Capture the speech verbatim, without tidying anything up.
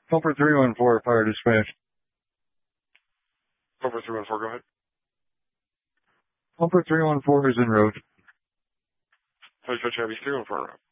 Pumper three one four, fire dispatch. Pumper three one four, go ahead. Pumper three one four is en route. Dispatch Heavy three one four en route.